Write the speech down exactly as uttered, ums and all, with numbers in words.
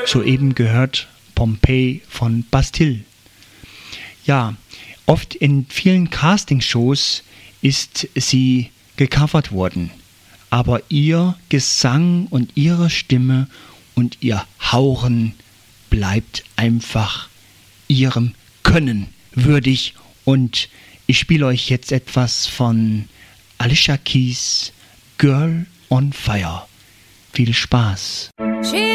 soeben gehört Pompeii von Bastille. Ja, oft in vielen Castingshows ist sie gecovert worden. Aber ihr Gesang und ihre Stimme und ihr Hauchen bleibt einfach ihrem Können würdig. Und ich spiele euch jetzt etwas von Alicia Keys' Girl on Fire. Viel Spaß!